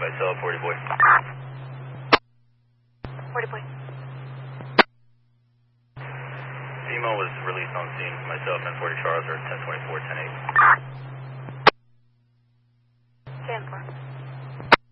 myself, 40 boy. 40 boy. Female was released on scene. Myself and 40 Charles are 1024, 108.